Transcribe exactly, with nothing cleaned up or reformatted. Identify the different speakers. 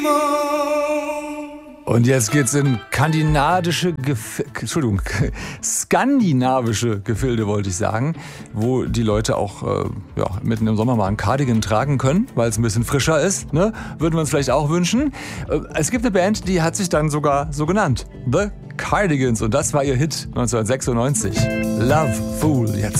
Speaker 1: Und jetzt geht's in skandinavische, Gef- Entschuldigung, skandinavische Gefilde, wollte ich sagen, wo die Leute auch äh, ja, mitten im Sommer mal einen Cardigan tragen können, weil es ein bisschen frischer ist. Ne? Würden wir uns vielleicht auch wünschen. Äh, es gibt eine Band, die hat sich dann sogar so genannt. The Cardigans. Und das war ihr Hit neunzehnhundertsechsundneunzig. Love Fool jetzt.